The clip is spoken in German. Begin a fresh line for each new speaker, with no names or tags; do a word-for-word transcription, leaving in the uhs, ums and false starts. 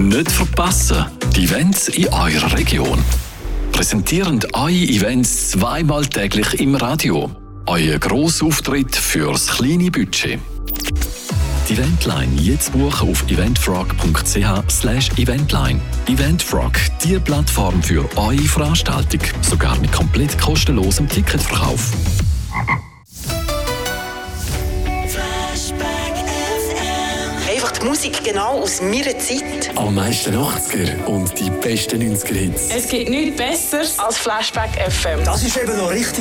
Nicht verpassen, die Events in eurer Region. Präsentierend eure Events zweimal täglich im Radio. Euer Grossauftritt fürs kleine Budget. Die Eventline jetzt buchen auf eventfrog punkt c h slash eventline. Eventfrog, die Plattform für eure Veranstaltung. Sogar mit komplett kostenlosem Ticketverkauf.
Einfach die Musik genau aus meiner Zeit.
Am meisten achtziger und die besten neunziger Hits.
Es gibt nichts Besseres als Flashback F M.
Das ist eben noch richtig.